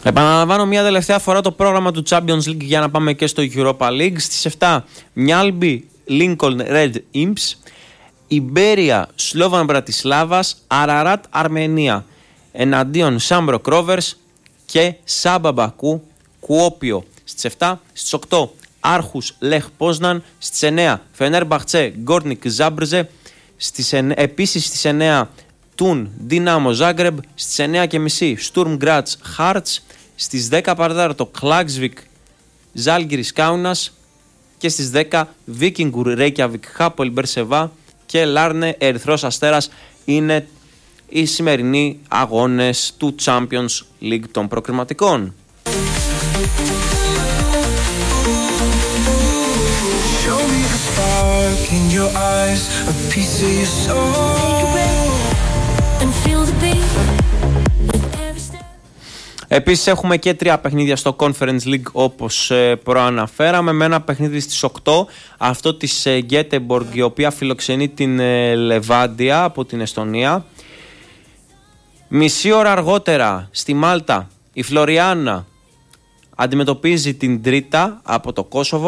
Επαναλαμβάνω μια τελευταία φορά το πρόγραμμα του Champions League για να πάμε και στο Europa League. Στις 7, Μιάλμπι, Lincoln Red Imps, Ιμπέρια, Σλόβαν Μπρατισλάβας, Αραράτ Αρμενία, εναντίον Σάμπρο Κρόβερς και Σάμπα Μπακού, Κουόπιο. Στις 7, στις 8, Άρχους Λεχ Πόσναν, στις 9, Φενέρμπαχτσε Γκόρνικ Ζάμπρζε, επίσης στις 9, Τουν Δίναμο Ζάγκρεμπ, στις 9.30 Στουρμ Γκράτς Χάρτς, στις 10 παρατέταρτο Κλάξβικ Ζάλγκιρις Κάουνας και στις 10 Βίκινγκουρ Ρέικιαβικ Χάπολ Μπερσεβά και Λάρνε Ερυθρός Αστέρας. Είναι οι σημερινοί αγώνες του Champions League των προκριματικών. Επίσης έχουμε και 3 παιχνίδια στο Conference League όπως προαναφέραμε, με ένα παιχνίδι στις 8, αυτό της Γκέτεμποργκ, η οποία φιλοξενεί την Λεβάντια από την Εστονία. Μισή ώρα αργότερα στη Μάλτα η Φλωριάννα αντιμετωπίζει την Τρίτα από το Κόσοβο.